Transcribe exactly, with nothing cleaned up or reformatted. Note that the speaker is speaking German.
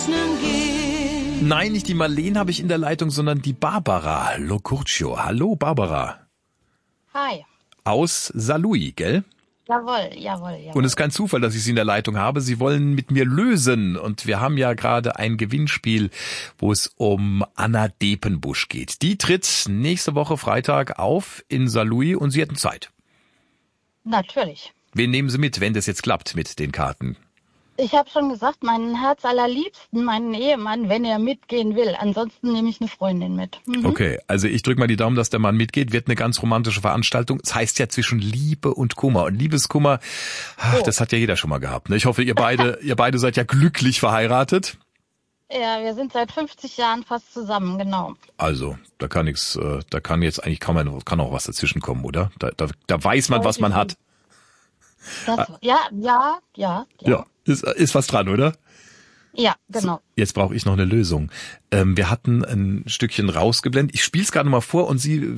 Öffnen geht. Nein, nicht die Marleen habe ich in der Leitung, sondern die Barbara Locurcio. Hallo Barbara. Hi. Aus Saarlouis, gell? Jawohl, jawohl, jawohl. Und es ist kein Zufall, dass ich Sie in der Leitung habe. Sie wollen mit mir lösen. Und wir haben ja gerade ein Gewinnspiel, wo es um Anna Depenbusch geht. Die tritt nächste Woche Freitag auf in Saarlouis und Sie hätten Zeit. Natürlich. Wen nehmen Sie mit, wenn das jetzt klappt mit den Karten? Ich habe schon gesagt, meinen Herzallerliebsten, meinen Ehemann, wenn er mitgehen will. Ansonsten nehme ich eine Freundin mit. Mhm. Okay, also ich drücke mal die Daumen, dass der Mann mitgeht. Wird eine ganz romantische Veranstaltung. Es heißt ja zwischen Liebe und Kummer. Und Liebeskummer, ach, Oh. das hat ja jeder schon mal gehabt. Ne? Ich hoffe, ihr beide, ihr beide seid ja glücklich verheiratet. Ja, wir sind seit fünfzig Jahren fast zusammen, genau. Also, da kann nichts, äh, da kann jetzt eigentlich kaum ein, kann auch was dazwischen kommen, oder? Da, da, da weiß man, was man hat. Das, ja, ja, ja, ja. Ja, ist, ist was dran, oder? Ja, genau. Jetzt brauche ich noch eine Lösung. Ähm, wir hatten ein Stückchen rausgeblendet. Ich spiele es gerade mal vor und Sie